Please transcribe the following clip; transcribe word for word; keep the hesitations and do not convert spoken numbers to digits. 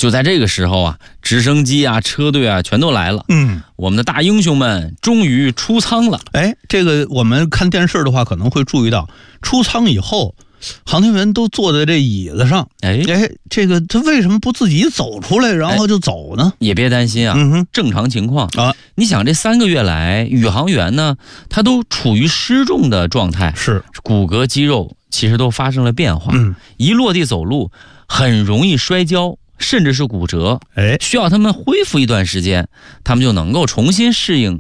就在这个时候啊，直升机啊、车队啊全都来了。 嗯， 我们的大英雄们终于出舱了。 哎，这个我们看电视的话，可能会注意到，出舱以后，航天员都坐在这椅子上。 哎哎，这个他为什么不自己走出来，然后就走呢？ 也别担心啊， 嗯哼， 正常情况啊。 你想，这三个月来，宇航员呢，他都处于失重的状态， 是骨骼肌肉其实都发生了变化。 嗯， 一落地走路很容易摔跤，甚至是骨折。 哎， 需要他们恢复一段时间，他们就能够重新适应